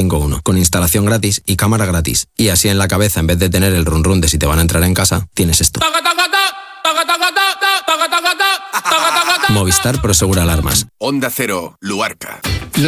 951, con instalación gratis y cámara gratis. Y así en la cabeza, en vez de tener el run run de si te van a entrar en casa, tienes esto. Movistar Prosegura Alarmas. Onda Cero, Luarca.